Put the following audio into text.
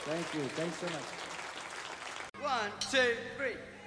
Thank you. Thanks so much. 1, 2, 3.